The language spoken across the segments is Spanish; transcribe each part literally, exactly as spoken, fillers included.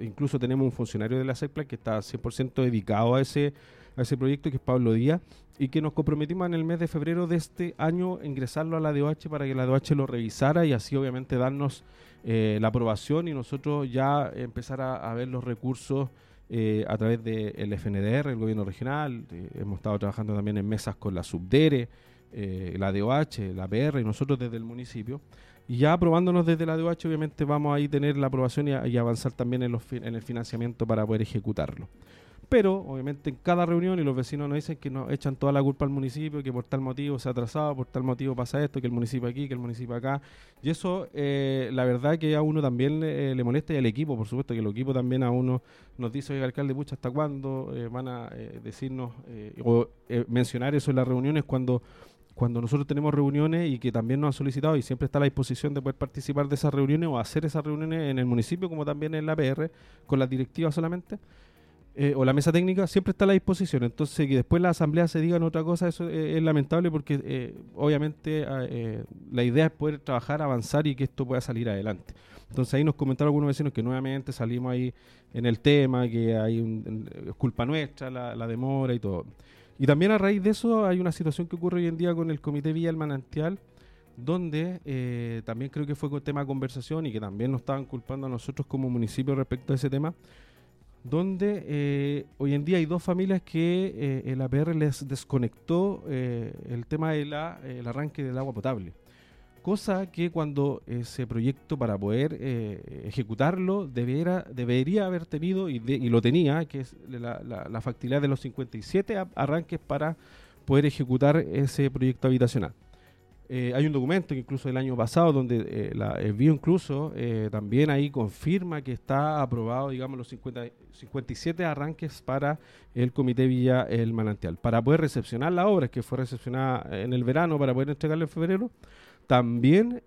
incluso tenemos un funcionario de la SECPLAC que está cien por ciento dedicado a ese, a ese proyecto, que es Pablo Díaz, y que nos comprometimos en el mes de febrero de este año a ingresarlo a la D O H para que la D O H lo revisara y así obviamente darnos eh, la aprobación y nosotros ya empezar a, a ver los recursos eh, a través del F N D R, el gobierno regional. Eh, hemos estado trabajando también en mesas con la SUBDERE, eh, la D O H, la P R y nosotros desde el municipio. Y ya aprobándonos desde la D O H, obviamente vamos a ahí tener la aprobación y, a, y avanzar también en, los fi- en el financiamiento para poder ejecutarlo. Pero, obviamente, en cada reunión, y los vecinos nos dicen que nos echan toda la culpa al municipio, que por tal motivo se ha atrasado, por tal motivo pasa esto, que el municipio aquí, que el municipio acá. Y eso, eh, la verdad que a uno también le, le molesta, y al equipo, por supuesto, que el equipo también a uno nos dice: oye, alcalde, pucha, ¿hasta cuándo eh, van a eh, decirnos eh, o eh, mencionar eso en las reuniones cuando... cuando nosotros tenemos reuniones y que también nos han solicitado y siempre está a la disposición de poder participar de esas reuniones o hacer esas reuniones en el municipio como también en la P R, con las directivas solamente, eh, o la mesa técnica, siempre está a la disposición. Entonces, que después la asamblea se digan otra cosa, eso eh, es lamentable porque eh, obviamente eh, la idea es poder trabajar, avanzar y que esto pueda salir adelante. Entonces ahí nos comentaron algunos vecinos que nuevamente salimos ahí en el tema, que hay un, es culpa nuestra la, la demora y todo. Y también a raíz de eso hay una situación que ocurre hoy en día con el Comité Villa El Manantial, donde eh, también creo que fue con tema de conversación y que también nos estaban culpando a nosotros como municipio respecto a ese tema, donde eh, hoy en día hay dos familias que eh, el A P R les desconectó eh, el tema del de arranque del agua potable. Cosa que cuando ese proyecto, para poder eh, ejecutarlo, debiera, debería haber tenido, y, de, y lo tenía, que es la, la, la factibilidad de los cincuenta y siete arranques para poder ejecutar ese proyecto habitacional. Eh, hay un documento que incluso del año pasado, donde eh, la envío incluso eh, también ahí confirma que está aprobado, digamos, los cincuenta, cincuenta y siete arranques para el Comité Villa El Manantial. Para poder recepcionar la obra, que fue recepcionada en el verano, para poder entregarla en febrero, también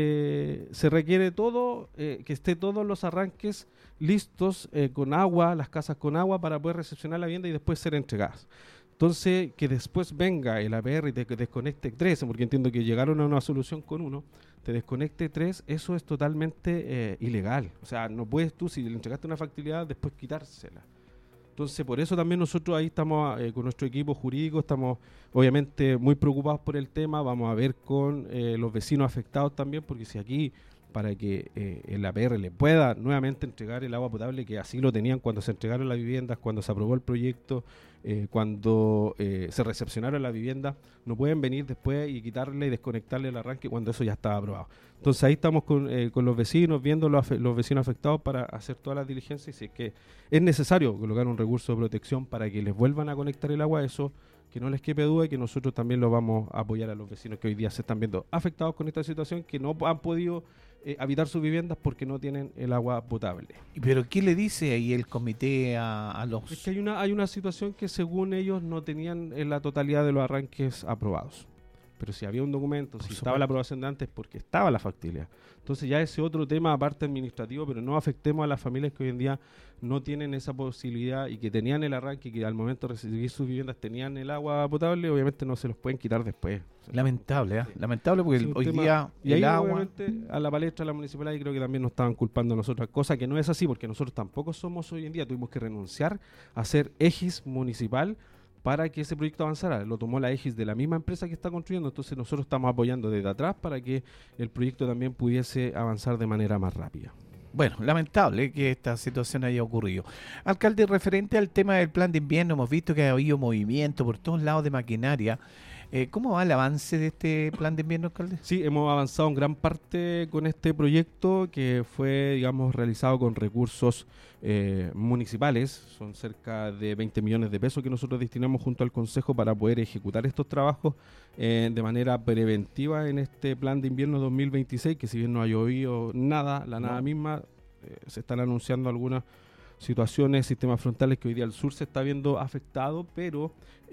eh, se requiere todo, eh, que esté todos los arranques listos eh, con agua, las casas con agua, para poder recepcionar la vivienda y después ser entregadas. Entonces, que después venga el A P R y te desconecte tres, porque entiendo que llegaron a una solución con uno, te desconecte tres, eso es totalmente eh, ilegal. O sea, no puedes tú, si le entregaste una factibilidad, después quitársela. Entonces, por eso también nosotros ahí estamos eh, con nuestro equipo jurídico, estamos obviamente muy preocupados por el tema. Vamos a ver con eh, los vecinos afectados también, porque si aquí, para que eh, el A P R le pueda nuevamente entregar el agua potable, que así lo tenían cuando se entregaron las viviendas, cuando se aprobó el proyecto, eh, cuando eh, se recepcionaron las viviendas, no pueden venir después y quitarle y desconectarle el arranque cuando eso ya estaba aprobado. Entonces ahí estamos con, eh, con los vecinos, viendo los, los vecinos afectados para hacer todas las diligencias, y si es que es necesario colocar un recurso de protección para que les vuelvan a conectar el agua, eso que no les quepe duda, y que nosotros también lo vamos a apoyar a los vecinos que hoy día se están viendo afectados con esta situación, que no han podido eh, habitar sus viviendas porque no tienen el agua potable. ¿Pero qué le dice ahí el comité a, a los...? Es que hay una, hay una situación que según ellos no tenían en la totalidad de los arranques aprobados. Pero si había un documento, si estaba la aprobación de antes, porque estaba la factibilidad. Entonces ya ese otro tema aparte administrativo, pero no afectemos a las familias que hoy en día no tienen esa posibilidad y que tenían el arranque y que al momento de recibir sus viviendas tenían el agua potable, obviamente no se los pueden quitar después. Lamentable, ¿eh? Sí. Lamentable porque el, hoy tema, día y el ahí agua... obviamente a la palestra de la municipalidad, y creo que también nos estaban culpando a nosotros, cosa que no es así, porque nosotros tampoco somos hoy en día, tuvimos que renunciar a ser Ejis municipal para que ese proyecto avanzara. Lo tomó la Ejis de la misma empresa que está construyendo, entonces nosotros estamos apoyando desde atrás para que el proyecto también pudiese avanzar de manera más rápida. Bueno, lamentable que esta situación haya ocurrido. Alcalde, referente al tema del plan de invierno, hemos visto que ha habido movimiento por todos lados de maquinaria. Eh, ¿Cómo va el avance de este plan de invierno, alcalde? Sí, hemos avanzado en gran parte con este proyecto, que fue, digamos, realizado con recursos eh, municipales. Son cerca de veinte millones de pesos que nosotros destinamos junto al Consejo para poder ejecutar estos trabajos eh, de manera preventiva en este plan de invierno dos mil veintiséis, que si bien no ha llovido nada, la nada no. misma, eh, se están anunciando algunas situaciones, sistemas frontales que hoy día el sur se está viendo afectado, pero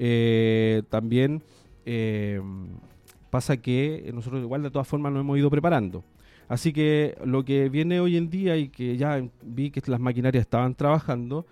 eh, también... Eh, pasa que nosotros igual de todas formas nos hemos ido preparando. Así que lo que viene hoy en día, y que ya vi que las maquinarias estaban trabajando,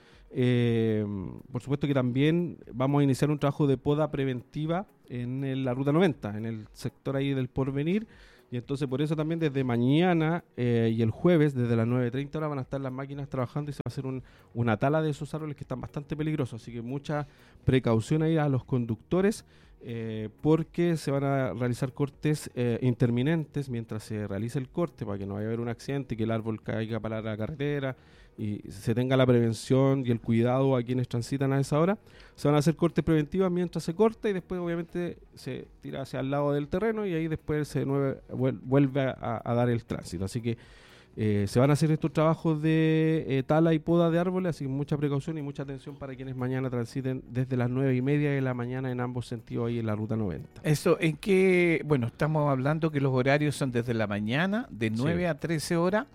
eh, por supuesto que también vamos a iniciar un trabajo de poda preventiva en el, la ruta noventa, en el sector ahí del Porvenir, Y entonces por eso también desde mañana eh, y el jueves, desde las nueve treinta horas, van a estar las máquinas trabajando y se va a hacer un, una tala de esos árboles que están bastante peligrosos. Así que mucha precaución ahí a los conductores, eh, porque se van a realizar cortes eh, interminentes mientras se realiza el corte, para que no vaya a haber un accidente y que el árbol caiga para la carretera y se tenga la prevención y el cuidado a quienes transitan a esa hora. Se van a hacer cortes preventivos mientras se corta y después obviamente se tira hacia el lado del terreno y ahí después se nueve, vuelve a, a dar el tránsito. Así que eh, se van a hacer estos trabajos de eh, tala y poda de árboles, así que mucha precaución y mucha atención para quienes mañana transiten desde las nueve y media de la mañana en ambos sentidos ahí en la ruta noventa. Eso, ¿en qué? Bueno, estamos hablando que los horarios son desde la mañana, de nueve sí. a trece horas.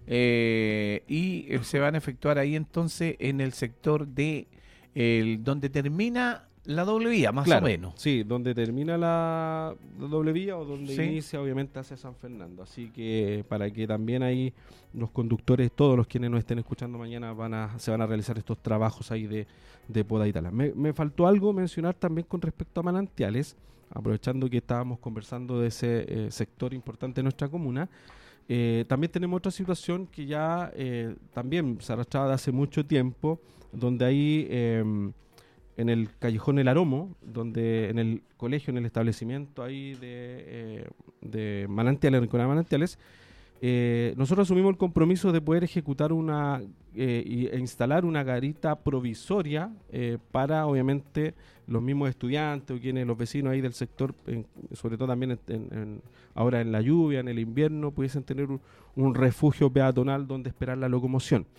Eh, y eh, se van a efectuar ahí entonces en el sector de el, donde termina la doble vía, más claro, o menos. Sí, donde termina la, la doble vía o donde sí. inicia obviamente hacia San Fernando. Así que para que también ahí los conductores, todos los quienes nos estén escuchando mañana, van a se van a realizar estos trabajos ahí de, de poda y tala. Me, me faltó algo mencionar también con respecto a manantiales, aprovechando que estábamos conversando de ese eh, sector importante de nuestra comuna. Eh, también tenemos otra situación que ya eh, también se arrastraba de hace mucho tiempo, donde ahí eh, en el Callejón El Aromo, donde en el colegio, en el establecimiento ahí de, eh, de Manantiales, Rinconada de Manantiales, eh, nosotros asumimos el compromiso de poder ejecutar una eh, y, e instalar una garita provisoria eh, para obviamente los mismos estudiantes o quienes los vecinos ahí del sector, en, sobre todo también en, en, en, ahora en la lluvia, en el invierno, pudiesen tener un, un refugio peatonal donde esperar la locomoción.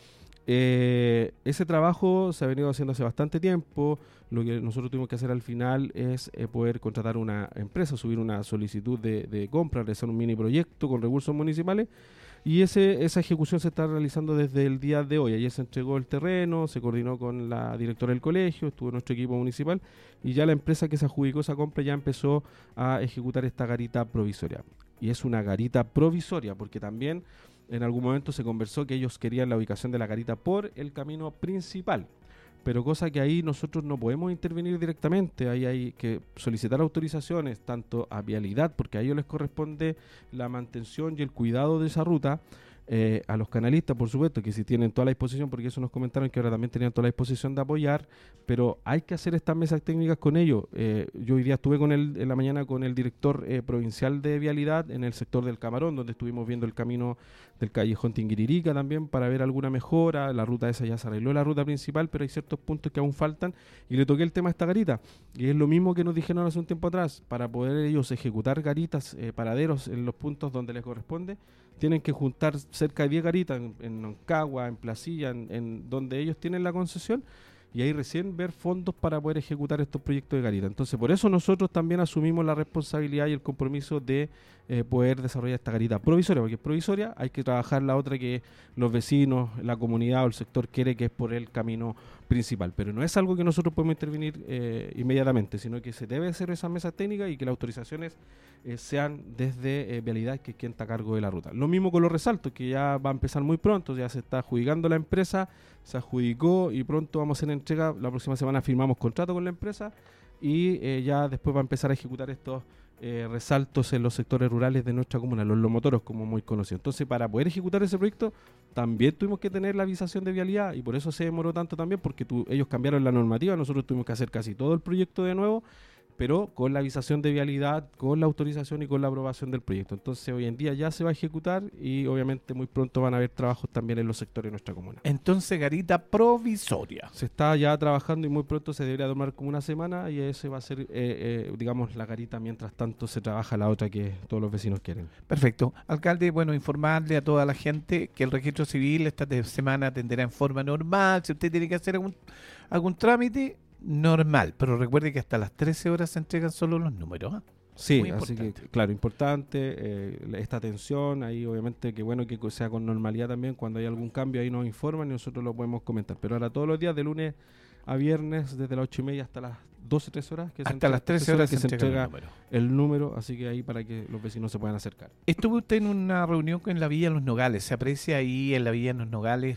Eh, ese trabajo se ha venido haciendo hace bastante tiempo. Lo que nosotros tuvimos que hacer al final es eh, poder contratar una empresa, subir una solicitud de, de compra, realizar un mini proyecto con recursos municipales, y ese, esa ejecución se está realizando desde el día de hoy. Ayer se entregó el terreno, se coordinó con la directora del colegio, estuvo nuestro equipo municipal y ya la empresa que se adjudicó esa compra ya empezó a ejecutar esta garita provisoria. Y es una garita provisoria porque también en algún momento se conversó que ellos querían la ubicación de la garita por el camino principal, pero cosa que ahí nosotros no podemos intervenir directamente. Ahí hay que solicitar autorizaciones tanto a Vialidad, porque a ellos les corresponde la mantención y el cuidado de esa ruta, eh, a los canalistas, por supuesto, que si tienen toda la disposición, porque eso nos comentaron que ahora también tenían toda la disposición de apoyar, pero hay que hacer estas mesas técnicas con ellos. Eh, yo hoy día estuve con él en la mañana con el director eh, provincial de Vialidad en el sector del Camarón, donde estuvimos viendo el camino del Callejón Tinguiririca también para ver alguna mejora. La ruta esa ya se arregló, la ruta principal, pero hay ciertos puntos que aún faltan y le toqué el tema a esta garita. Y es lo mismo que nos dijeron hace un tiempo atrás, para poder ellos ejecutar garitas, eh, paraderos en los puntos donde les corresponde, tienen que juntar cerca de diez garitas en, en Oncagua, en Placilla, en, en donde ellos tienen la concesión, y ahí recién ver fondos para poder ejecutar estos proyectos de garita. Entonces, por eso nosotros también asumimos la responsabilidad y el compromiso de eh, poder desarrollar esta garita provisoria, porque es provisoria, hay que trabajar la otra que los vecinos, la comunidad o el sector quiere, que es por el camino principal. Pero no es algo que nosotros podemos intervenir eh, inmediatamente, sino que se debe hacer esas mesas técnicas y que las autorizaciones eh, sean desde eh, Vialidad, que es quien está a cargo de la ruta. Lo mismo con los resaltos, que ya va a empezar muy pronto, ya se está adjudicando la empresa, se adjudicó y pronto vamos a hacer entrega. La próxima semana firmamos contrato con la empresa y eh, ya después va a empezar a ejecutar estos eh, resaltos en los sectores rurales de nuestra comuna, los lomotoros, como muy conocidos. Entonces, para poder ejecutar ese proyecto también tuvimos que tener la avisación de Vialidad, y por eso se demoró tanto también, porque tu, ellos cambiaron la normativa. Nosotros tuvimos que hacer casi todo el proyecto de nuevo, pero con la avisación de Vialidad, con la autorización y con la aprobación del proyecto. Entonces hoy en día ya se va a ejecutar y obviamente muy pronto van a haber trabajos también en los sectores de nuestra comuna. Entonces, garita provisoria. Se está ya trabajando y muy pronto se debería tomar como una semana, y ese va a ser, eh, eh, digamos, la garita mientras tanto se trabaja la otra que todos los vecinos quieren. Perfecto. Alcalde, bueno, informarle a toda la gente que el registro civil esta semana atenderá en forma normal. Si usted tiene que hacer algún, algún trámite, normal, pero recuerde que hasta las trece horas se entregan solo los números. ¿eh? Sí, así que, claro, importante eh, esta atención, ahí obviamente que bueno que sea con normalidad también. Cuando hay algún cambio ahí nos informan y nosotros lo podemos comentar, pero ahora todos los días de lunes a viernes desde las ocho y media hasta las doce, trece horas que hasta se entrega, las trece horas que se, se entrega, entrega el número. el número, así que ahí para que los vecinos se puedan acercar. Estuvo usted en una reunión en la Villa Los Nogales, se aprecia ahí en la Villa Los Nogales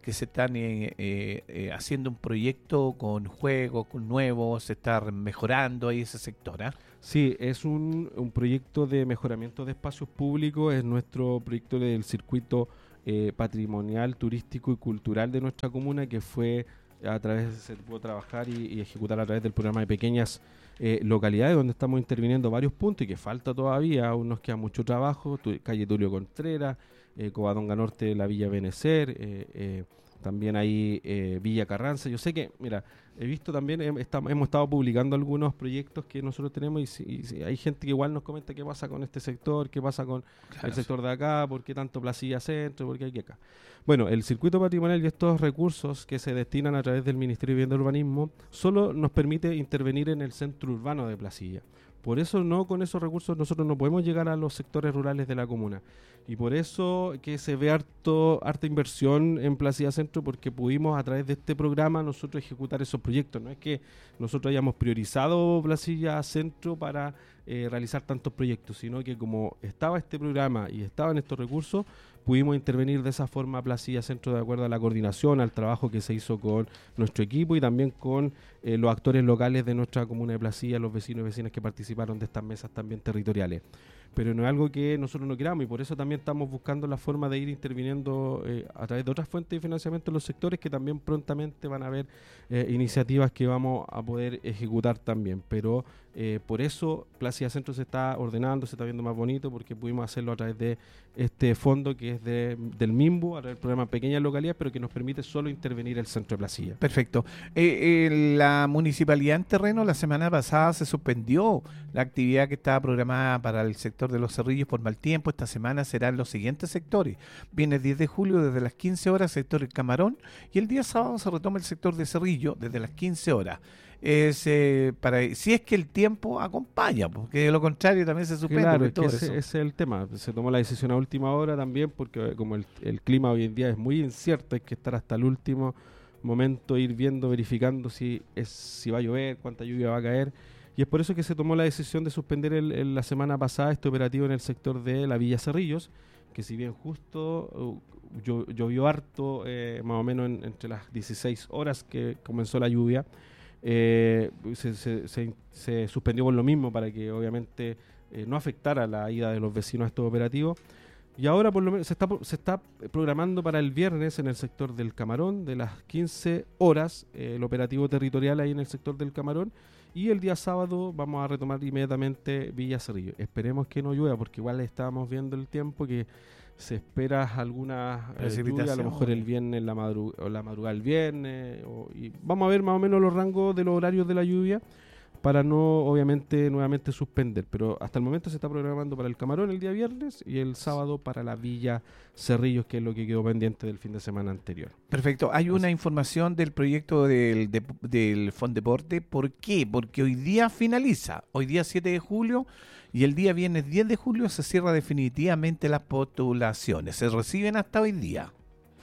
que se están eh, eh, eh, haciendo un proyecto con juegos, con nuevos, se está mejorando ahí ese sector, ¿ah? Sí, es un, un proyecto de mejoramiento de espacios públicos, es nuestro proyecto del circuito eh, patrimonial, turístico y cultural de nuestra comuna, que fue a través, se pudo trabajar y, y ejecutar a través del programa de pequeñas eh, localidades, donde estamos interviniendo varios puntos y que falta todavía, aún nos queda mucho trabajo, tu, calle Tulio Contreras, eh, Covadonga Norte, la Villa Benecer, eh, eh, también ahí eh, Villa Carranza. Yo sé que, mira, he visto también, he, está, hemos estado publicando algunos proyectos que nosotros tenemos y, si, y si hay gente que igual nos comenta qué pasa con este sector, qué pasa con Claro, el sí. sector de acá, por qué tanto Placilla Centro, por qué hay que acá. Bueno, el circuito patrimonial y estos recursos que se destinan a través del Ministerio de Vivienda y Urbanismo solo nos permite intervenir en el centro urbano de Placilla. Por eso no, con esos recursos nosotros no podemos llegar a los sectores rurales de la comuna. Y por eso que se ve harto, harta inversión en Placilla Centro, porque pudimos a través de este programa nosotros ejecutar esos proyectos. No es que nosotros hayamos priorizado Placilla Centro para eh, realizar tantos proyectos, sino que como estaba este programa y estaban estos recursos, pudimos intervenir de esa forma a Placilla Centro de acuerdo a la coordinación, al trabajo que se hizo con nuestro equipo y también con eh, los actores locales de nuestra comuna de Placilla, los vecinos y vecinas que participaron de estas mesas también territoriales. Pero no es algo que nosotros no queramos y por eso también estamos buscando la forma de ir interviniendo eh, a través de otras fuentes de financiamiento en los sectores que también prontamente van a haber eh, iniciativas que vamos a poder ejecutar también. Pero eh, por eso Placilla Centro se está ordenando, se está viendo más bonito porque pudimos hacerlo a través de este fondo que es de, del MIMBU, a través del programa Pequeñas Localidades, pero que nos permite solo intervenir el centro de Placilla. Perfecto. Eh, eh, la municipalidad en terreno la semana pasada se suspendió la actividad que estaba programada para el sector de los Cerrillos por mal tiempo. Esta semana serán los siguientes sectores. Viene el diez de julio desde las quince horas sector El Camarón y el día sábado se retoma el sector de Cerrillo desde las quince horas. Es, eh, para, si es que el tiempo acompaña, porque de lo contrario también se suspende. Claro, y es que todo ese, eso. ese es el tema. Se tomó la decisión a última hora también porque eh, como el, el clima hoy en día es muy incierto, hay que estar hasta el último momento, ir viendo, verificando si, es, si va a llover, cuánta lluvia va a caer. Y es por eso que se tomó la decisión de suspender el, el, la semana pasada este operativo en el sector de la Villa Cerrillos, que si bien justo uh, llo- llovió harto, eh, más o menos en- entre las dieciséis horas que comenzó la lluvia, eh, se, se, se, se suspendió por lo mismo para que obviamente eh, no afectara la ida de los vecinos a estos operativos. Y ahora por lo menos se está, se está programando para el viernes en el sector del Camarón, de las quince horas, eh, el operativo territorial ahí en el sector del Camarón. Y el día sábado vamos a retomar inmediatamente Villa Cerrillo. Esperemos que no llueva, porque igual estábamos viendo el tiempo que se espera alguna eh, lluvia, a lo mejor el viernes, la, madru o la madrugada el viernes. O, y vamos a ver más o menos los rangos de los horarios de la lluvia para no, obviamente, nuevamente suspender. Pero hasta el momento se está programando para el Camarón el día viernes y el sábado para la Villa Cerrillos, que es lo que quedó pendiente del fin de semana anterior. Perfecto. Hay una información del proyecto del, de, del Fondeporte. ¿Por qué? Porque hoy día finaliza. Hoy día siete de julio y el día viernes diez de julio se cierra definitivamente las postulaciones. Se reciben hasta hoy día.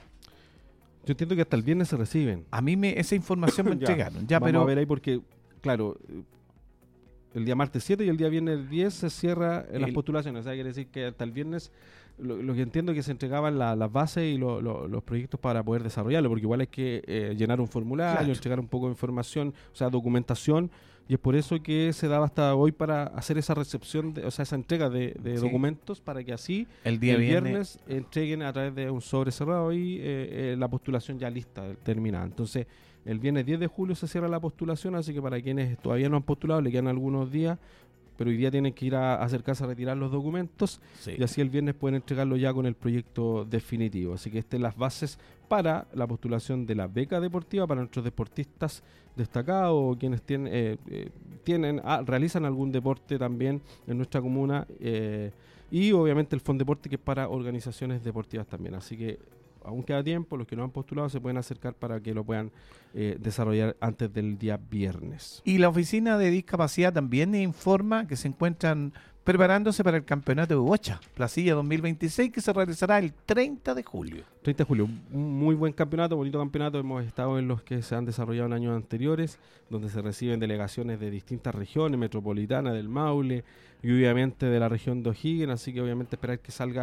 Yo entiendo que hasta el viernes se reciben. A mí me, esa información me Ya, entregaron. Ya, vamos pero a ver ahí porque, claro, eh, el día martes siete y el día viernes diez se cierra eh, las El- postulaciones. O sea, quiere decir que hasta el viernes lo, lo que entiendo es que se entregaban la- las bases y lo- lo- los proyectos para poder desarrollarlo, porque igual hay que eh, llenar un formulario, Claro. entregar un poco de información, o sea, documentación, y es por eso que se daba hasta hoy para hacer esa recepción, de, o sea, esa entrega de, de Sí. documentos para que así el día el viernes, viernes entreguen a través de un sobre cerrado y eh, eh, la postulación ya lista, terminada. Entonces, el viernes diez de julio se cierra la postulación, así que para quienes todavía no han postulado, le quedan algunos días, pero hoy día tienen que ir a acercarse a retirar los documentos sí. y así el viernes pueden entregarlo ya con el proyecto definitivo. Así que estas son las bases para la postulación de la beca deportiva para nuestros deportistas destacados o quienes tienen, eh, eh, tienen ah, realizan algún deporte también en nuestra comuna eh, y obviamente el Fondeporte, que es para organizaciones deportivas también. Así que aún queda tiempo, los que no han postulado se pueden acercar para que lo puedan eh, desarrollar antes del día viernes. Y la oficina de discapacidad también informa que se encuentran preparándose para el campeonato de bocha, Placilla dos mil veintiséis, que se realizará el treinta de julio. treinta de julio, un muy buen campeonato, bonito campeonato. Hemos estado en los que se han desarrollado en años anteriores, donde se reciben delegaciones de distintas regiones, metropolitana, del Maule y obviamente de la región de O'Higgins, así que obviamente esperar que salga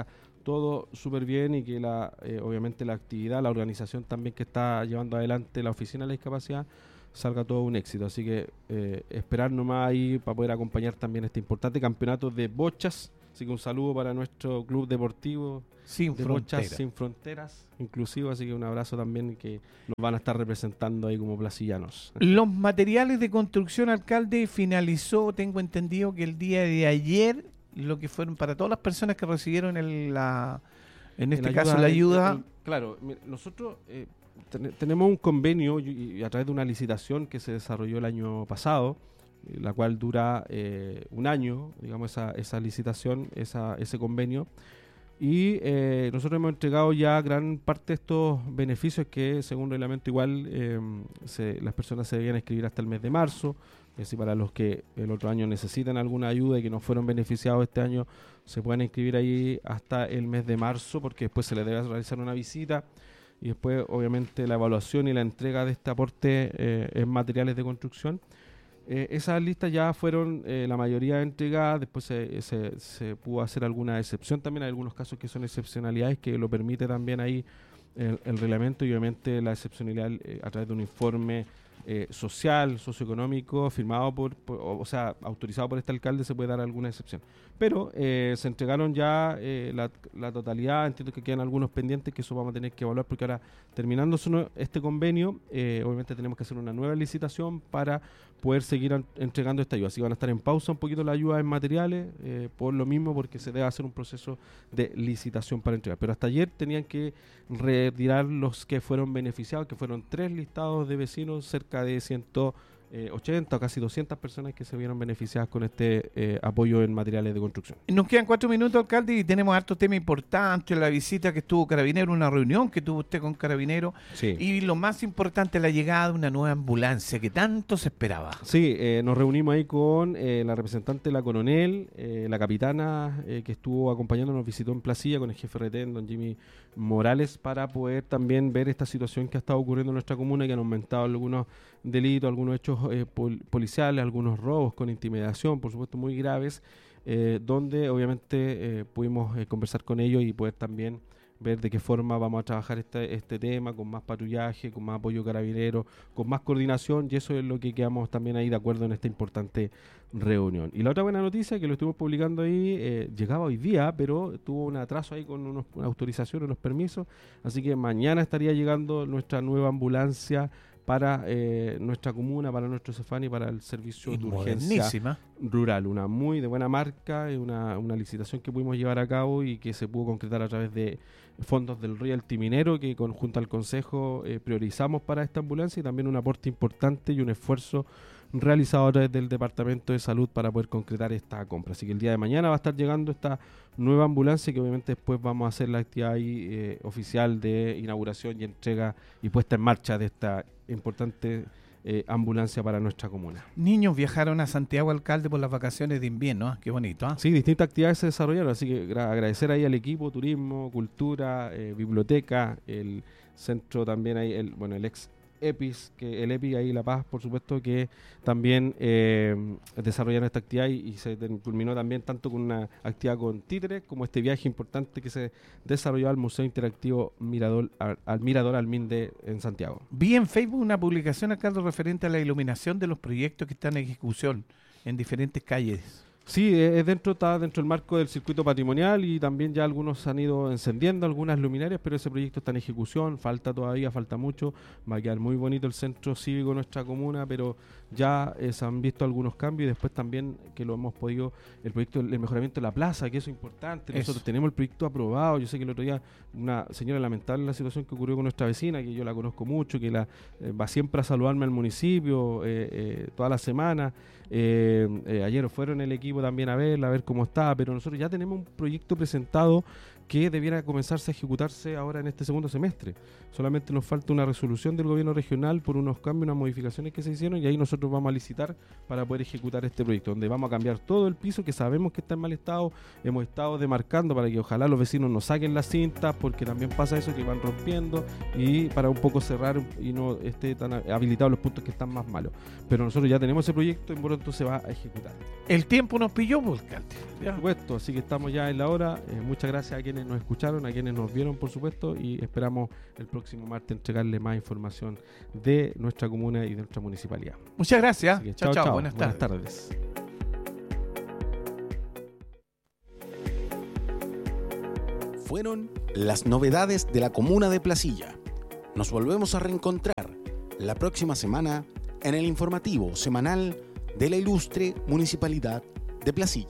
todo súper bien y que la eh, obviamente la actividad, la organización también que está llevando adelante la Oficina de la Discapacidad salga todo un éxito. Así que eh, esperar nomás ahí para poder acompañar también este importante campeonato de bochas. Así que un saludo para nuestro club deportivo Sin de frontera. bochas sin fronteras, inclusivo. Así que un abrazo también, que nos van a estar representando ahí como placillanos. Los materiales de construcción, alcalde, finalizó, tengo entendido que el día de ayer, lo que fueron para todas las personas que recibieron el, la, en este El caso ayuda- la el- ayuda. el- claro, mira, nosotros eh, ten- tenemos un convenio y, y a través de una licitación que se desarrolló el año pasado, eh, la cual dura eh, un año, digamos, esa, esa licitación, esa, ese convenio. Y eh, nosotros hemos entregado ya gran parte de estos beneficios que, según reglamento, igual eh, se- las personas se debían inscribir hasta el mes de marzo. Y así, para los que el otro año necesitan alguna ayuda y que no fueron beneficiados este año, se pueden inscribir ahí hasta el mes de marzo, porque después se les debe realizar una visita y después, obviamente, la evaluación y la entrega de este aporte eh, en materiales de construcción. Eh, esas listas ya fueron eh, la mayoría entregadas. Después se, se, se pudo hacer alguna excepción también. Hay algunos casos que son excepcionalidades que lo permite también ahí el, el reglamento, y obviamente la excepcionalidad eh, a través de un informe eh, social, socioeconómico, firmado por, por- o, o sea, autorizado por este alcalde, se puede dar alguna excepción. Pero eh, se entregaron ya eh, la, la totalidad. Entiendo que quedan algunos pendientes que eso vamos a tener que evaluar, porque ahora, terminando este convenio, eh, obviamente tenemos que hacer una nueva licitación para poder seguir an- entregando esta ayuda. Así que van a estar en pausa un poquito la ayuda en materiales, eh, por lo mismo, porque se debe hacer un proceso de licitación para entregar. Pero hasta ayer tenían que retirar los que fueron beneficiados, que fueron tres listados de vecinos, cerca de ciento ochenta o casi doscientas personas que se vieron beneficiadas con este eh, apoyo en materiales de construcción. Nos quedan cuatro minutos, alcalde, y tenemos hartos temas importantes, la visita que estuvo Carabinero, una reunión que tuvo usted con Carabinero, Sí. y lo más importante, la llegada de una nueva ambulancia que tanto se esperaba. Sí, eh, nos reunimos ahí con eh, la representante de la coronel, eh, la capitana eh, que estuvo acompañándonos, nos visitó en Placilla, con el jefe retén, don Jimmy Morales, para poder también ver esta situación que ha estado ocurriendo en nuestra comuna, que han aumentado algunos delitos, algunos hechos eh, pol- policiales, algunos robos con intimidación, por supuesto muy graves, eh, donde obviamente eh, pudimos eh, conversar con ellos y poder también ver de qué forma vamos a trabajar este, este tema, con más patrullaje, con más apoyo carabinero, con más coordinación, y eso es lo que quedamos también ahí de acuerdo en esta importante reunión. Y la otra buena noticia, que lo estuvimos publicando ahí, eh, llegaba hoy día, pero tuvo un atraso ahí con unos, una autorización, unos permisos, así que mañana estaría llegando nuestra nueva ambulancia para eh, nuestra comuna, para nuestro Cefán y para el servicio Y de urgencia modernísima. rural. Una muy de buena marca, y una, una licitación que pudimos llevar a cabo y que se pudo concretar a través de fondos del Realty Minero, que con, junto al Consejo eh, priorizamos para esta ambulancia, y también un aporte importante y un esfuerzo realizado a través del Departamento de Salud para poder concretar esta compra. Así que el día de mañana va a estar llegando esta nueva ambulancia, que obviamente después vamos a hacer la actividad ahí, eh, oficial de inauguración y entrega y puesta en marcha de esta importante eh, ambulancia para nuestra comuna. Niños viajaron a Santiago, alcalde, por las vacaciones de invierno. ¿Ah? Qué bonito. ¿Ah? Sí, distintas actividades se desarrollaron, así que gra- agradecer ahí al equipo, turismo, cultura, eh, biblioteca, el centro también ahí, el, bueno, el ex EPIS, que el EPI ahí La Paz, por supuesto, que también eh, desarrollaron esta actividad, y, y se ten- culminó también tanto con una actividad con títeres, como este viaje importante que se desarrolló al Museo Interactivo Mirador, al, al Mirador Alminde en Santiago. Vi en Facebook una publicación, alcalde, referente a la iluminación de los proyectos que están en ejecución en diferentes calles. Sí, es dentro, está dentro del marco del circuito patrimonial, y también ya algunos han ido encendiendo algunas luminarias, pero ese proyecto está en ejecución, falta todavía, falta mucho, va a quedar muy bonito el centro cívico de nuestra comuna, pero ya eh, se han visto algunos cambios, y después también que lo hemos podido, el proyecto, el mejoramiento de la plaza, que eso es importante, nosotros Eso. tenemos el proyecto aprobado. Yo sé que el otro día una señora, lamentable la situación que ocurrió con nuestra vecina, que yo la conozco mucho, que la eh, va siempre a saludarme al municipio eh, eh, toda la semana. Eh, eh, ayer fueron el equipo también a verla, a ver cómo está, pero nosotros ya tenemos un proyecto presentado que debiera comenzarse a ejecutarse ahora en este segundo semestre. Solamente nos falta una resolución del gobierno regional por unos cambios, unas modificaciones que se hicieron, y ahí nosotros vamos a licitar para poder ejecutar este proyecto, donde vamos a cambiar todo el piso, que sabemos que está en mal estado. Hemos estado demarcando para que ojalá los vecinos nos saquen las cintas, porque también pasa eso, que van rompiendo, y para un poco cerrar y no esté tan habilitados los puntos que están más malos. Pero nosotros ya tenemos ese proyecto y por lo tanto se va a ejecutar. El tiempo nos pilló, pues, alcalde. Por supuesto, así que estamos ya en la hora. Eh, muchas gracias a quienes quienes nos escucharon, a quienes nos vieron, por supuesto, y esperamos el próximo martes entregarle más información de nuestra comuna y de nuestra municipalidad. Muchas gracias. Que, chao, chao, chao. chao. Buenas tardes. Buenas tardes. Fueron las novedades de la comuna de Placilla. Nos volvemos a reencontrar la próxima semana en el informativo semanal de la ilustre Municipalidad de Placilla.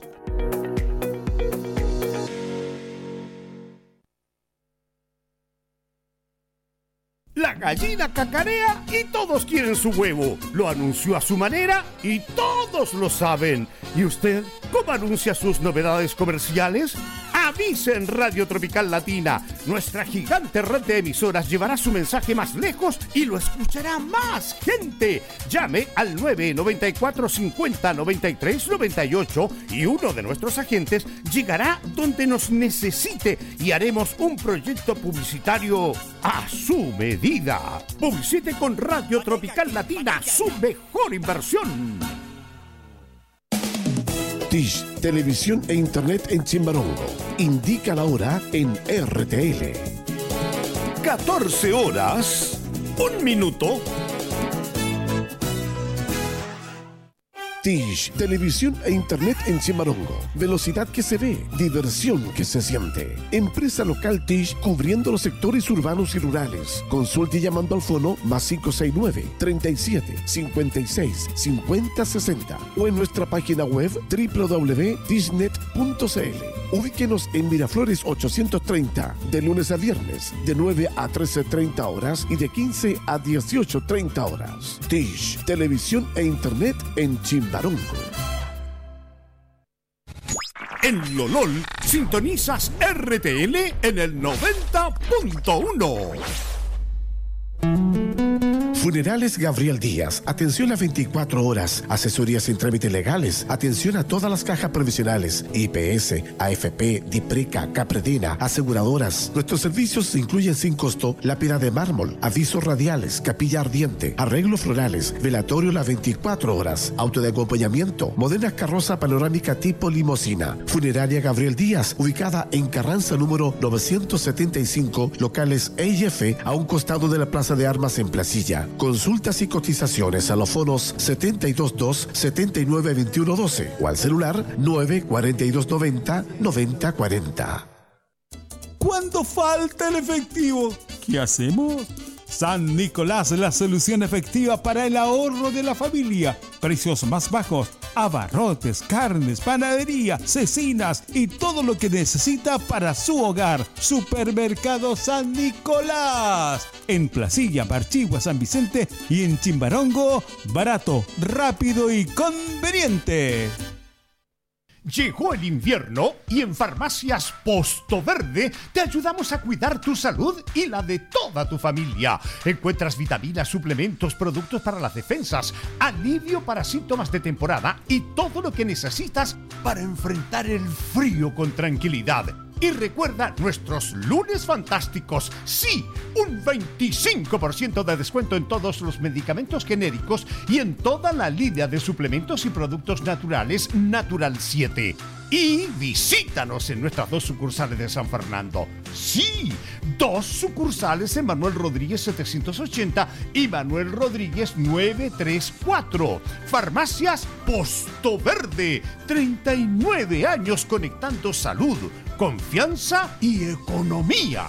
La gallina cacarea y todos quieren su huevo. Lo anunció a su manera y todos lo saben. ¿Y usted cómo anuncia sus novedades comerciales? Avise en Radio Tropical Latina. Nuestra gigante red de emisoras llevará su mensaje más lejos y lo escuchará más gente. Llame al nueve noventa y cuatro cincuenta noventa y tres noventa y ocho y uno de nuestros agentes llegará donde nos necesite y haremos un proyecto publicitario a su medida. Publicite con Radio Tropical Latina, su mejor inversión. Tish, televisión e internet en Chimbarongo. Indica la hora en R T L. catorce horas, un minuto. Tish, televisión e internet en Chimbarongo. Velocidad que se ve, diversión que se siente. Empresa local Tish cubriendo los sectores urbanos y rurales. Consulte llamando al fono más cinco seis nueve, treinta y siete, cincuenta y seis, cincuenta sesenta o en nuestra página web doble u doble u doble u punto tishnet punto c l. Ubíquenos en Miraflores ochocientos treinta, de lunes a viernes, de nueve a trece treinta horas y de quince a dieciocho treinta horas. Tish, televisión e internet en Chimbarongo. En Lolol, sintonizas R T L en el noventa punto uno. Funerales Gabriel Díaz, atención a veinticuatro horas, asesorías sin trámites legales, atención a todas las cajas provisionales, I P S, A F P, Dipreca, Capredena, aseguradoras. Nuestros servicios incluyen sin costo lápida de mármol, avisos radiales, capilla ardiente, arreglos florales, velatorio las veinticuatro horas, auto de acompañamiento, moderna carroza panorámica tipo limosina. Funeraria Gabriel Díaz, ubicada en Carranza número novecientos setenta y cinco, locales E y F, a un costado de la Plaza de Armas en Placilla. Consultas y cotizaciones a los fonos setenta y dos dos, setenta y nueve veintiuno doce o al celular nueve cuarenta y dos noventa, noventa cuarenta. ¿Cuándo falta el efectivo? ¿Qué hacemos? San Nicolás, la solución efectiva para el ahorro de la familia. Precios más bajos, abarrotes, carnes, panadería, cecinas y todo lo que necesita para su hogar. Supermercado San Nicolás. En Placilla, Parchigua, San Vicente y en Chimbarongo, barato, rápido y conveniente. Llegó el invierno y en Farmacias Posto Verde te ayudamos a cuidar tu salud y la de toda tu familia. Encuentras vitaminas, suplementos, productos para las defensas, alivio para síntomas de temporada y todo lo que necesitas para enfrentar el frío con tranquilidad. Y recuerda nuestros lunes fantásticos. Sí, un veinticinco por ciento de descuento en todos los medicamentos genéricos y en toda la línea de suplementos y productos naturales Natural siete. Y visítanos en nuestras dos sucursales de San Fernando. Sí, dos sucursales en Manuel Rodríguez setecientos ochenta y Manuel Rodríguez novecientos treinta y cuatro. Farmacias Posto Verde. treinta y nueve años conectando salud, confianza y economía.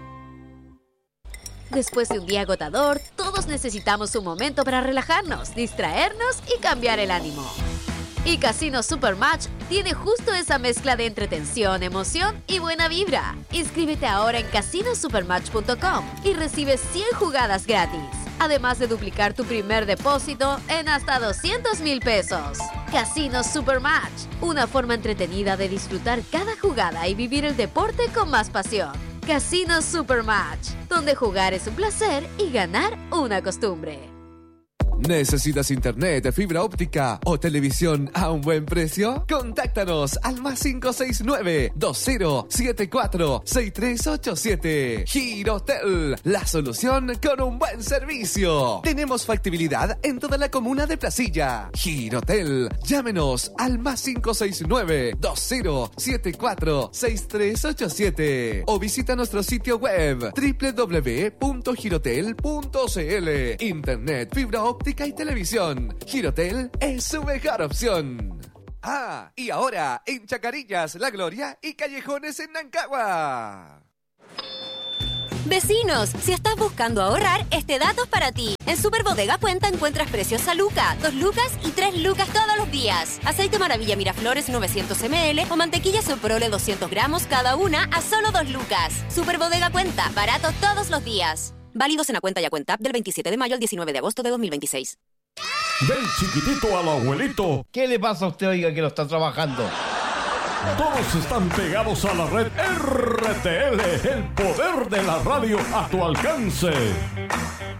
Después de un día agotador, todos necesitamos un momento para relajarnos, distraernos y cambiar el ánimo. Y Casino Supermatch tiene justo esa mezcla de entretención, emoción y buena vibra. Inscríbete ahora en casino supermatch punto com y recibe cien jugadas gratis, además de duplicar tu primer depósito en hasta doscientos mil pesos. Casino Supermatch, una forma entretenida de disfrutar cada jugada y vivir el deporte con más pasión. Casino Supermatch, donde jugar es un placer y ganar una costumbre. ¿Necesitas internet, fibra óptica o televisión a un buen precio? Contáctanos al más cinco seis nueve, dos cero siete cuatro, seis tres ocho siete. Girotel, la solución con un buen servicio. Tenemos factibilidad en toda la comuna de Placilla. Girotel, llámenos al más cinco seis nueve, dos cero siete cuatro, seis tres ocho siete o visita nuestro sitio web doble u doble u doble u punto girotel punto c l. Internet, fibra óptica y televisión. Girotel es su mejor opción. Ah, y ahora en Chacarillas, La Gloria y Callejones en Nancagua. Vecinos, si estás buscando ahorrar, este dato es para ti. En Super Bodega Cuenta encuentras precios a Luca, dos lucas y tres lucas todos los días. Aceite Maravilla Miraflores novecientos mililitros o mantequilla Soprole doscientos gramos cada una a solo dos lucas. Super Bodega Cuenta, barato todos los días. Válidos en la cuenta y a cuenta app del veintisiete de mayo al diecinueve de agosto de dos mil veintiséis. Del chiquitito al abuelito. ¿Qué le pasa a usted, oiga, que lo está trabajando? Todos están pegados a la red R T L, el poder de la radio a tu alcance.